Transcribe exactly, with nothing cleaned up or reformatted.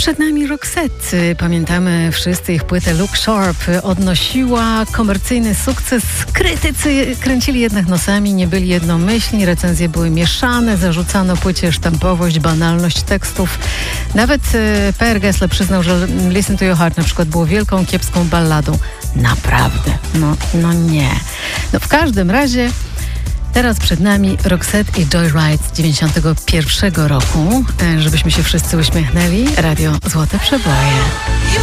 Przed nami Roxette. Pamiętamy wszyscy ich płytę Look Sharp. Odnosiła komercyjny sukces. Krytycy kręcili jednak nosami, nie byli jednomyślni. Recenzje były mieszane. Zarzucano płycie sztampowość, banalność tekstów. Nawet P R Gessle przyznał, że Listen to Your Heart na przykład było wielką, kiepską balladą. Naprawdę. No, no nie. No w każdym razie teraz przed nami Roxette i Joyride z dziewięćdziesiątego pierwszego roku. Żebyśmy się wszyscy uśmiechnęli. Radio Złote Przeboje.